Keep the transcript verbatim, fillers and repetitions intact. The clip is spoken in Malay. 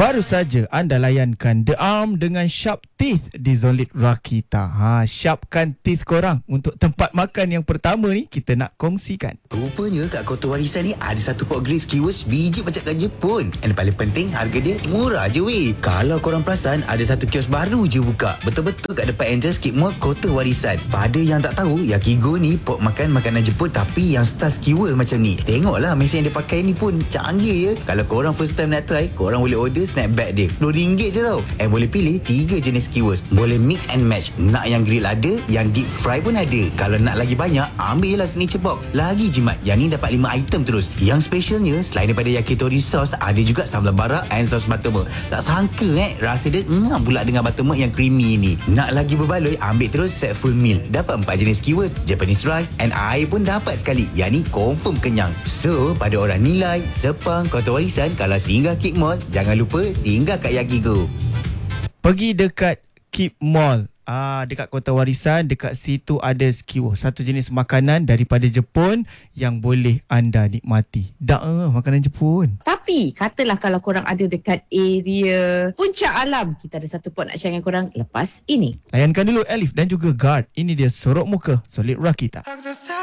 Baru saja anda layankan The Arm dengan Sharp Teeth di Solid Rakita. Ha, sharpkan teeth korang untuk tempat makan yang pertama ni kita nak kongsikan. Rupanya kat Kota Warisan ni ada satu pot grilled skewers biji macam kat Jepun. And paling penting harga dia murah je weh. Kalau korang perasan ada satu kios baru je buka. Betul-betul kat depan Angel Skip Mall Kota Warisan. Pada yang tak tahu, Yakigo ni pot makan makanan Jepun tapi yang style skewer macam ni. Tengoklah mesin yang dia pakai ni pun canggih ya. Kalau korang first time nak try, korang boleh order snapback dia sepuluh ringgit je tau. And boleh pilih tiga jenis skewers. Boleh mix and match. Nak yang grill ada, yang deep fry pun ada. Kalau nak lagi banyak, ambil je lah signature box. Lagi jimat, yang ni dapat lima item terus. Yang specialnya, selain daripada yakitori sauce, ada juga sambal bara and sauce buttermilk. Tak sangka eh, rasa dia ngam pula dengan buttermilk yang creamy ni. Nak lagi berbaloi, ambil terus set full meal. Dapat empat jenis skewers, Japanese rice and air pun dapat sekali. Yang ni confirm kenyang. So, pada orang Nilai, Sepang, Kota Warisan, kalau singgah Kick Mall, jangan lupa singgah kat Yakigo. Pergi dekat Keep Mall. Ah, dekat Kota Warisan, dekat situ ada skewer, satu jenis makanan daripada Jepun yang boleh anda nikmati. Dak eh, makanan Jepun. Tapi katalah kalau korang ada dekat area Puncak Alam, kita ada satu pot nak share dengan korang lepas ini. Layankan dulu Alif dan juga Guard. Ini dia Sorok Muka Solid Rakita.